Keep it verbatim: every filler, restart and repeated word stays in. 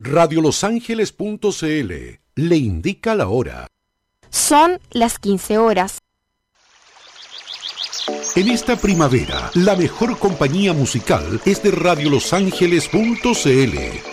radio los ángeles punto c l le indica la hora. Son las quince horas. En esta primavera, la mejor compañía musical es de radio los ángeles punto c l.